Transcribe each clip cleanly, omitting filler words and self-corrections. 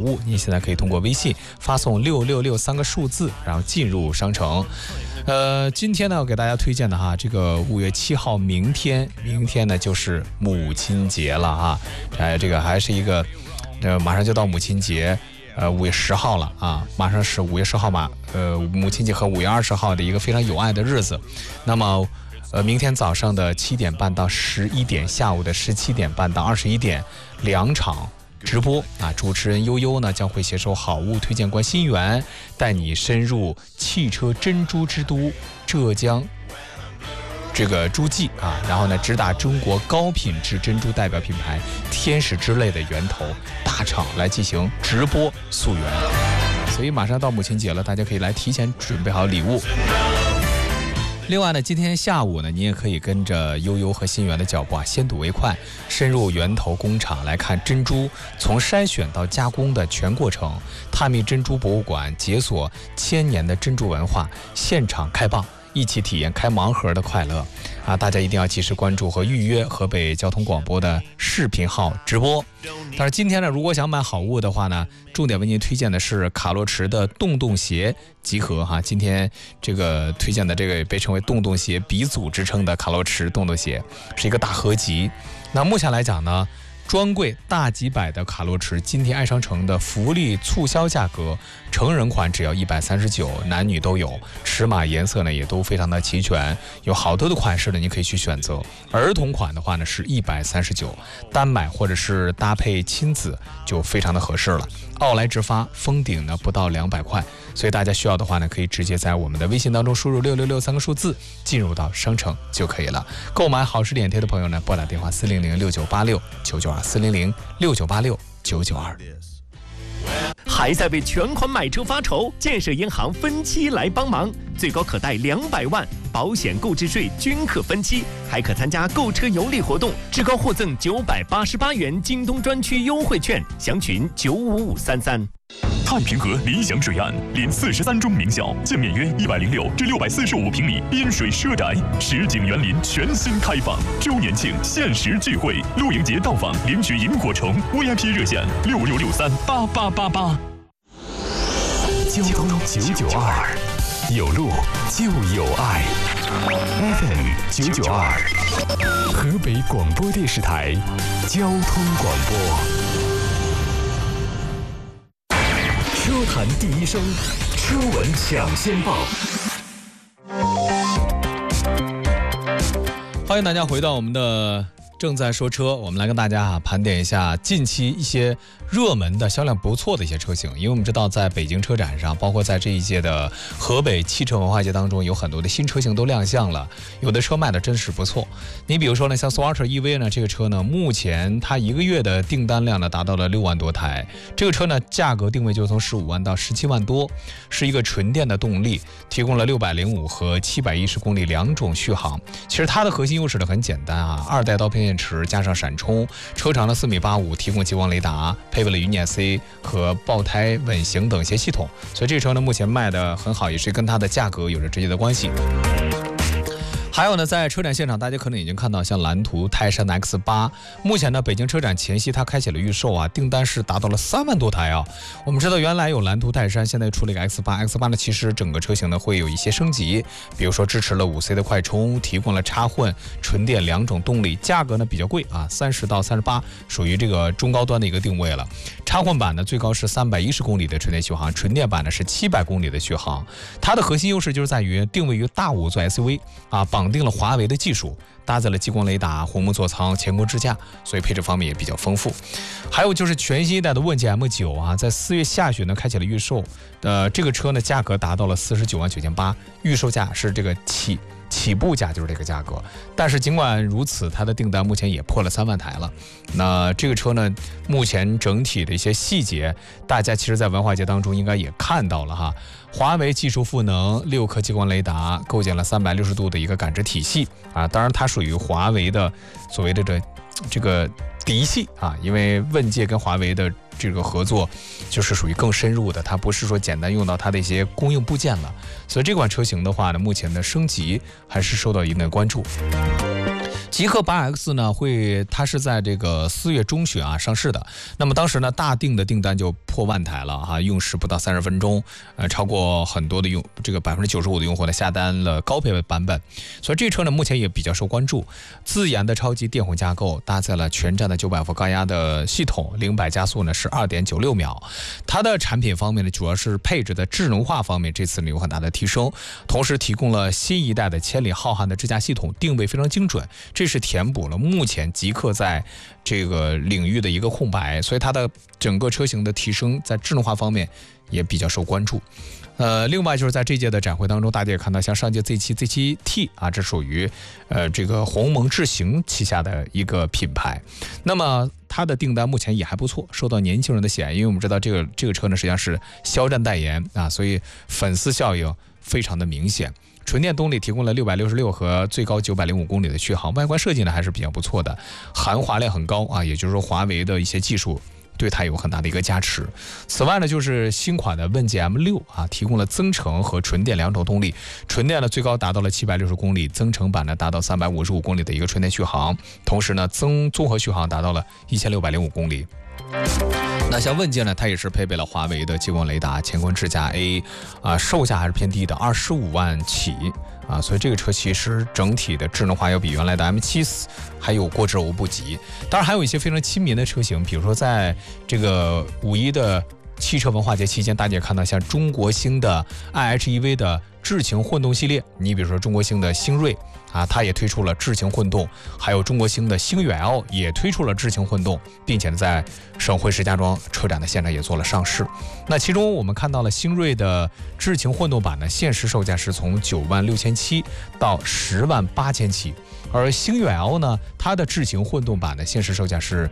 物，你现在可以通过微信发送666三个数字，然后进入商城。今天呢，我给大家推荐的哈，这个5月7号，明天呢就是母亲节了哈，这个还是一个，马上就到母亲节。5月10号了啊，马上是5月10号嘛，母亲节和5月20号的一个非常有爱的日子。那么，明天早上的7点半到11点，下午的17点半到21点，2场直播啊。主持人悠悠呢将会携手好物推荐官新源，带你深入汽车珍珠之都浙江。这个诸暨啊，然后呢，直达中国高品质珍珠代表品牌天使之泪的源头大厂来进行直播溯源。所以马上到母亲节了，大家可以来提前准备好礼物。另外呢，今天下午呢，你也可以跟着悠悠和新源的脚步啊，先睹为快，深入源头工厂来看珍珠从筛选到加工的全过程，探秘珍珠博物馆，解锁1000年的珍珠文化，现场开蚌。一起体验开盲盒的快乐啊！大家一定要及时关注和预约河北交通广播的视频号直播。但是今天呢，如果想买好物的话呢，重点为您推荐的是卡洛驰的洞洞鞋集合哈。今天这个推荐的这个被称为洞洞鞋鼻祖之称的卡洛驰洞洞鞋是一个大合集。那目前来讲呢，专柜大几百的卡洛驰今天爱商城的福利促销价格，成人款只要139，男女都有，尺码颜色呢也都非常的齐全，有好多的款式呢你可以去选择。儿童款的话呢是139，单买或者是搭配亲子就非常的合适了。奥莱直发封顶呢不到200块，所以大家需要的话呢，可以直接在我们的微信当中输入666三个数字，进入到商城就可以了。购买好事脸贴的朋友呢，拨打电话40069869929240069869992。 还在为全款买车发愁？建设银行分期来帮忙，最高可贷200万，保险购置税均可分期，还可参加购车有礼活动，至高获赠988元京东专区优惠券，详询95533。 太平河理想水岸连43中名校，建面约106至645平米滨水奢宅，实景园林全新开放。周年庆限时聚会，露营节到访领取萤火虫 VIP 热线66638888。 交通992，有路就有爱。FM 992，河北广播电视台交通广播。车坛第一声，车闻抢先报。 欢迎大家回到我们的正在说车，我们来跟大家盘点一下近期一些热门的销量不错的一些车型。因为我们知道在北京车展上，包括在这一届的河北汽车文化节当中，有很多的新车型都亮相了，有的车卖的真是不错。你比如说呢，像 Swatcher EV 呢，这个车呢，目前它1个月的订单量呢达到了6万多台。这个车呢，价格定位就从15万到17万多，是一个纯电的动力，提供了605和710公里2种续航。其实它的核心优势呢很简单啊，2代刀片电池加上闪充，车长的4.85米，提供激光雷达，配备了云辇 C 和爆胎稳行等一些系统，所以这车呢目前卖的很好，也是跟它的价格有着直接的关系。还有呢，在车展现场，大家可能已经看到，像蓝图、泰山 X8，目前呢，北京车展前夕它开启了预售啊，订单是达到了3万多台啊。我们知道原来有蓝图、泰山，现在出了一个 X8 呢，其实整个车型呢会有一些升级，比如说支持了5C 的快充，提供了插混、纯电2种动力，价格呢比较贵啊，30到38，属于这个中高端的一个定位了。插混版呢最高是310公里的纯电续航，纯电版呢是700公里的续航。它的核心优势就是在于定位于大5座 SUV 啊，绑定了华为的技术，搭载了激光雷达、红木座舱、前空支架，所以配置方面也比较丰富。还有就是全新一代的问界 M9啊，在4月下旬呢开启了预售，这个车呢价格达到了49万9800，预售价是这个起步价就是这个价格。但是尽管如此，它的订单目前也破了3万台了。那这个车呢，目前整体的一些细节，大家其实在文化节当中应该也看到了哈。华为技术赋能，6颗激光雷达，构建了360度的一个感知体系啊。当然，它属于华为的所谓的这个嫡系啊，因为问界跟华为的这个合作就是属于更深入的，它不是说简单用到它的一些供应部件了。所以这款车型的话呢，目前的升级还是受到一定的关注。 极氪8X 呢，它是在这个4月中旬上市的。那么当时呢，大定的订单就破万台了用时不到30分钟，超过很多的这个95%的用户呢下单了高配版本。所以这车呢，目前也比较受关注。自研的超级电混架构，搭载了全站的900伏高压的系统，0-100加速呢是2.96秒。它的产品方面呢，主要是配置的智能化方面，这次呢有很大的提升，同时提供了新一代的千里浩瀚的智驾系统，定位非常精准。这是填补了目前极氪在这个领域的一个空白，所以它的整个车型的提升在智能化方面也比较受关注。另外就是在这届的展会当中，大家也看到像上届 Z7、Z7T 这属于这个鸿蒙智行旗下的一个品牌。那么它的订单目前也还不错，受到年轻人的喜爱，因为我们知道这个车呢实际上是肖战代言所以粉丝效应非常的明显。纯电动力提供了666和最高905公里的续航，外观设计呢还是比较不错的，含华量很高也就是说华为的一些技术对它有很大的一个加持。此外呢，就是新款的问界 M6提供了增程和纯电两种动力，纯电呢最高达到了760公里，增程版呢达到355公里的一个纯电续航，同时呢综合续航达到了1605公里。那像问界呢，它也是配备了华为的激光雷达、乾坤智驾 A， 售价还是偏低的，25万起所以这个车其实整体的智能化要比原来的 M7还有过之而无不及。当然还有一些非常亲民的车型，比如说在这个5·1的汽车文化节期间，大家也看到像中国兴的 iHEV 的智行混动系列，你比如说中国兴的星锐它也推出了智行混动，还有中国兴的星越 L 也推出了智行混动，并且在省会石家庄车展的现场也做了上市。那其中我们看到了星锐的智行混动版呢，限时售价是从96700到108000起，而星越 L 呢，它的智行混动版的限时售价是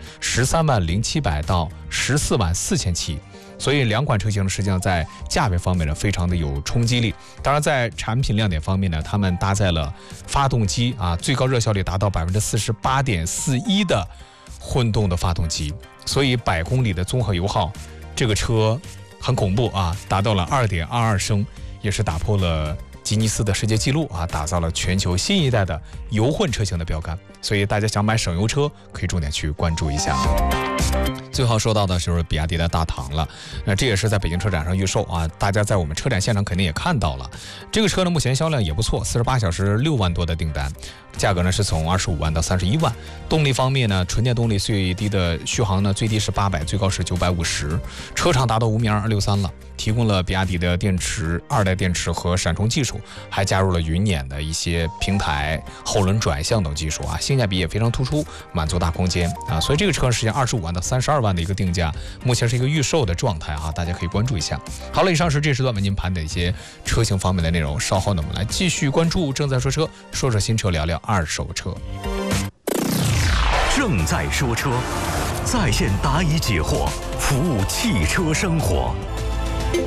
130700到144000起。所以两款车型实际上在价位方面呢非常的有冲击力。当然在产品亮点方面呢，他们搭载了发动机最高热效率达到48.41%的混动的发动机，所以100公里的综合油耗，这个车很恐怖达到了2.22升，也是打破了吉尼斯的世界纪录打造了全球新一代的油混车型的标杆。所以大家想买省油车，可以重点去关注一下。最后说到的就是比亚迪的大唐了，那这也是在北京车展上预售大家在我们车展现场肯定也看到了。这个车呢目前销量也不错，48小时6万多的订单，价格呢是从25万到31万。动力方面呢，纯电动力最低的续航呢最低是800，最高是950，车长达到5.2米263了。提供了比亚迪的电池2代电池和闪充技术，还加入了云辇的一些平台、后轮转向等技术性价比也非常突出，满足大空间所以这个车实际上25万到32万的一个定价，目前是一个预售的状态大家可以关注一下。好了，以上是这时段为您盘点一些车型方面的内容，稍后呢我们来继续关注正在说车，说说新车，聊聊二手车。 正在说车，在线答疑解惑，服务汽车生活。